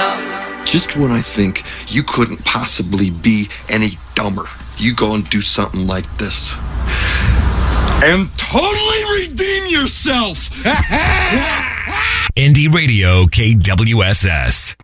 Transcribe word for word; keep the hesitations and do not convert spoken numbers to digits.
Just when I think you couldn't possibly be any dumber, you go and do something like this. And totally redeem yourself! Indie Radio K W S S.